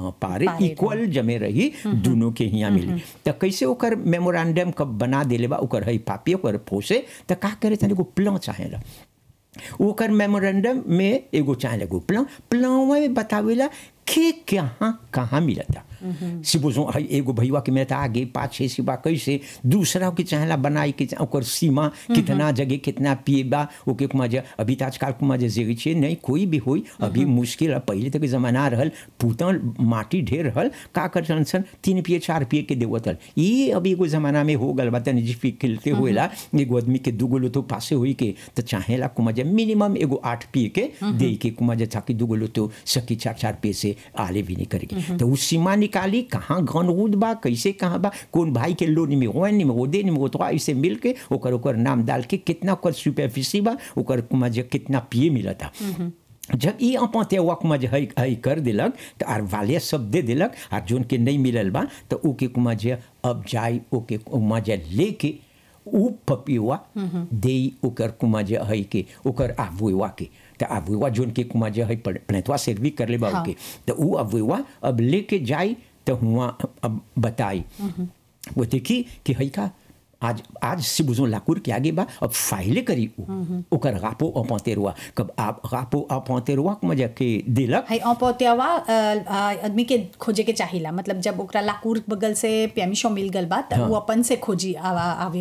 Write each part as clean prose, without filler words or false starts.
पारे पारे इक्वल जमे रही दोनों के हियाँ मिली त कैसे ओकर मेमोरेंडम कब बना देले बा ओकर हई पापी ओकर फोसे त का करे तने को प्लान चाहेला ओकर मेमोरेंडम में एगो चाहे एगो प्लान में बतावेला के कहाँ मिलता सिपोजो एगो भैया के मिलता आगे पाछे सिवा कैसे दूसरा के चाहेला बनाई के ओकर सीमा कितना जगह कितना पिएबा ओके कुमाजे अभी आजकल कुमाजे जेगी छे नहीं कोई भी होई अभी मुश्किल है पहले तक जमाना रहल पुतल माटी ढेर रहल का कर सन 3 पिए 4 पिए के देवतल ये अभी एगो जमाना में हो गल बात निजी फिकलते होएला एगो आदमी के दुगो लो तो पासे होई के तो चाहेला कुमाजे मिनिमम एगो 8 पिए के दे के कुमाजे ताकि दुगो लो तो सकी 4 पिए से आले भी नहीं करेगी तो उस सीमा निकाली कहाँ गनरूद बा कैसे कहाँ बा कौन भाई के लो निमेरो निमेरो दे निमेरो तो ऐसे मिल के ओकर नाम डाल के कितना ओकर सुपरफिसी बा ओकर कुमाजे कितना पिए मिलता जब ये अपते वक़्त हई कर दिलक तो आर वाले सब दे दिलक और जोन के नहीं मिलल बा तो ओके कुमाजे अब जाई ओके कुमाजे लेके उ पपिवा दे ओकर कुमाजे हई के ओकर आबुवा के तो आबुवा जोन के कुमाजे हई प्लेटवा सर्वी कर ले बा के तो उ आबुवा अब लेके जाई तो हुआ अब बताई वो देखी कि हई का आज से बुझो लाकुर के आगे बा अब फाइले करी ओकर गापो अपतेरवा कब आप गापो अपतेरवा को मजा के दिलक है अपतेवा आदमी के खोजे के चाहिला मतलब जब ओकरा लाकुर बगल से पेमिशो मिल गल बा त वो अपन से खोजी आवे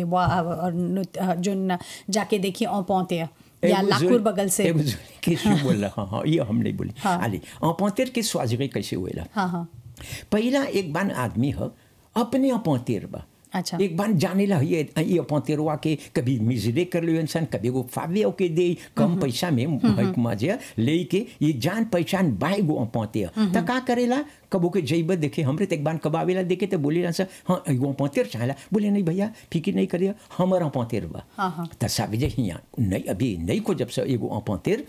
जोन जाके देखी अपते या लाकुर बगल से कैसे बोल रहा हाँ ये हम नहीं बोली आले अपतेर के स्वाजगे कैसे हुएला हाँ पहला एक बार आदमी है अपने अपतेर बा अच्छा एक बार जाने ला ये अपतेरवा के कभी मिजरे कर लियो इंसान कभी वो फावे ओके दे कम पैसा में मजे लेके ये जान पहचान बाय गो अपते त का करेला कबो के जइब देखे हमरे एक बार कबावेला देखे तो बोले ना हाँ एगो अपतेर चाहेला बोले नहीं भैया फिक्र नहीं करिए हमर अपतेर बा त साबिजे हिया नहीं अभी नहीं को जब से एगो अपतेर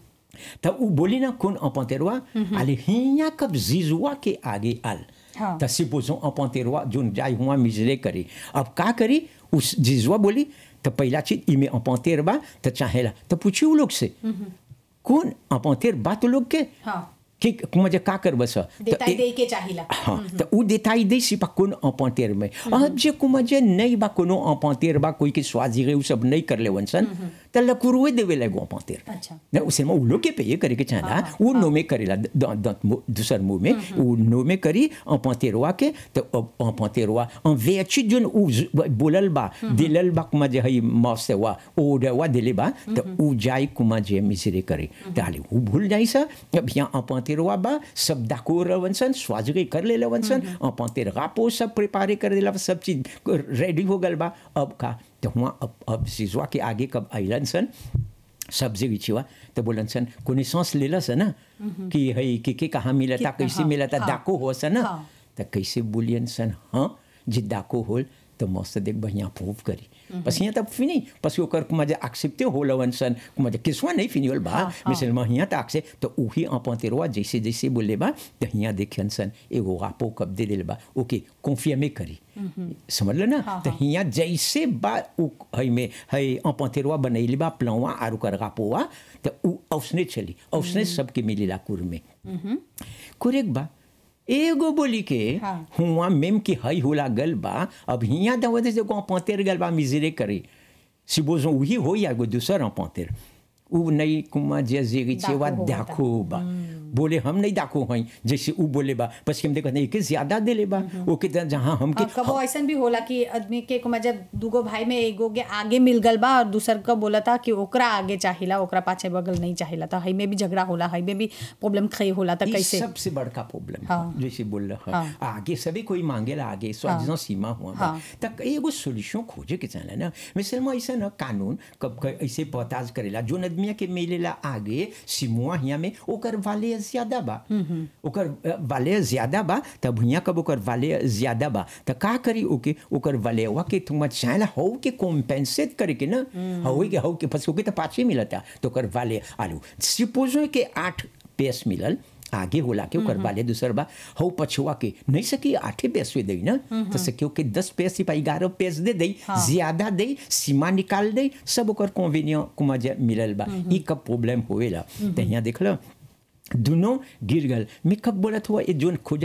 तो वो बोली ना कौन अपतेरवा आले हिया कब जीजुआ के आगे आल तो सिपोजो अपतेरवा जोन जाय हुआ मिजरे करे अब का करी उस जीजुआ बोली तो पहला चीज इमे अपतेर बा तो चाहेला तो पूछी वो लोग से कौन अपतेर बा तो लोग के कि मुझे का कर बस देताई दे के चाहिला हाँ तो वो देताई दे सिपा कौन अपतेर में अब जे को मुझे नहीं बा कोनो अपतेर बा कोई के स्वाजिगे वो सब नहीं कर ले वंसन तो लकुरुए देवे लगो अपतेर अच्छा ना उसे में उलो के पे करे के चाहना वो नो में करेला दूसर मुंह में वो नो में करी अपतेरवा के तो अपतेरवा वेची जोन उ बोलल बा दिलल बा मुझे हई मौसेवा ओडवा दिले बा तो उ जाई कुमा जे मिसरे करे ताले वो भूल जाई सा अब यहां अपतेरवा बा सब दाको रवंसन स्वाजगे कर ले लवंसन अपतेर गापो सब प्रिपेयर कर देला सब चीज रेडी हो गल बा अब का तो हुआ अब सिजवा के आगे कब आइलन सन सब जगह छिवा तो बोलन सन कोई सांस लेला सन ना कि हई के कहाँ मिला था कैसे मिला था दाको हो सन ना तो कैसे बोलियन सन हाँ जे दाको होल तो मस्त देख बढ़िया प्रूव करी बस यहाँ तब फिनी बस ओकर मजा एक्सेप्टे हो लवन सन मजा किसवा नहीं फिनी होल बा मिसल में यहाँ तक से तो वही अपतेरवा जैसे जैसे बोले बा तो यहाँ देखियन सन एगो गापो कब दे दिल बा ओके कॉन्फियमे करी समझ लो ना तो यहाँ जैसे बा हई में हई अपतेरवा बनैली बा प्लवा और ओकर गापोवा तो औसने चली औसने सबके मिली लाकुर में कुरेक बा एगो बोली के हुआ मेम की हई होला गल बा अब हिया दवदे से को पंतेर गल बा मिजरे करे सिबोजो वही हो या गो दूसरा पंतेर उ नहीं कुमा जेगी चेवा दाखो बा बोले हम नहीं दाखो हई जैसे उ बोले बा बस हम देखत नहीं के ज्यादा देले बा ओके जहां हम के कबो ऐसन भी होला कि आदमी के कुमा जब दुगो भाई में एगो के आगे मिल गल बा और दूसर का बोला था कि ओकरा आगे चाहिला ओकरा पाछे बगल नहीं चाहिला था हई में भी झगड़ा होला हई में भी प्रॉब्लम खई होला था कैसे सबसे बड़का प्रॉब्लम जैसे बोल रहा आगे सभी कोई मांगेला आगे स्वादिनो सीमा हुआ तक एगो सॉल्यूशन खोजे के चाहिए ना मिसल में ऐसा ना कानून कब ऐसे पताज करेला जो आदमी के मिलेला आगे सिमुआ हिया में ओकर वाले ज्यादा बा ओकर वाले ज्यादा बा तब हिया कब ओकर वाले ज्यादा बा त का करी ओके ओकर वाले वा के तुम चाहला हो के कॉम्पेंसेट करे के ना हो के फसो के त पाछे मिलता तो ओकर वाले आलू सपोज के 8 पेस मिलल आगे होला के ओकर वाले दूसर बा हो पछुआ के नहीं सकी 8 पैसे दे ना तो सकियो के 10 पैसे पाई 11 पैसे दे दे ज्यादा दे सीमा निकाल दे सब ओकर कन्वीनियंट कुमा जे मिलल बा ई कब प्रॉब्लम होएला त यहां देख लो दोनों गिर गल मैं कब बोलत हुआ ये जोन खोज